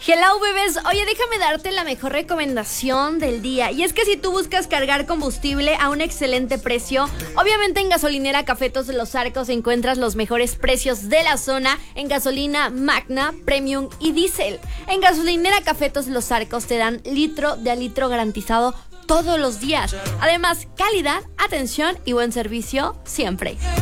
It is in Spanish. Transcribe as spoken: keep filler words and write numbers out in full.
Hello, bebés. Oye, déjame darte la mejor recomendación del día. Y es que si tú buscas cargar combustible a un excelente precio, obviamente en Gasolinera Cafetos de los Arcos encuentras los mejores precios de la zona en gasolina Magna, Premium y Diesel. En Gasolinera Cafetos de los Arcos te dan litro de a litro garantizado todos los días. Además, calidad, atención y buen servicio siempre.